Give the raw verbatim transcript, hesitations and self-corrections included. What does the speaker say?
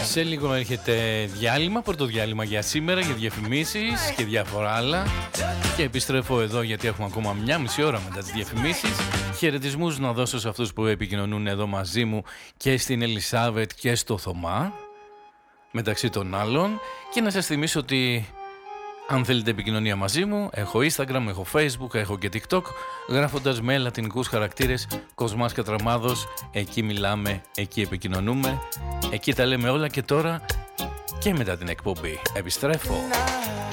Σε λίγο έρχεται διάλειμμα, πρώτο διάλειμμα για σήμερα, για διαφημίσεις και διάφορα άλλα. Και επιστρέφω εδώ γιατί έχουμε ακόμα μια μισή ώρα μετά τις διαφημίσεις. Χαιρετισμούς να δώσω σε αυτούς που επικοινωνούν εδώ μαζί μου και στην Ελισάβετ και στο Θωμά, μεταξύ των άλλων. Και να σας θυμίσω ότι αν θέλετε επικοινωνία μαζί μου, έχω Instagram, έχω Facebook, έχω και TikTok, γράφοντας με λατινικούς χαρακτήρες Κοσμάς Κατραμάδος. Εκεί μιλάμε, εκεί επικοινωνούμε, εκεί τα λέμε όλα. Και τώρα και μετά την εκπομπή επιστρέφω.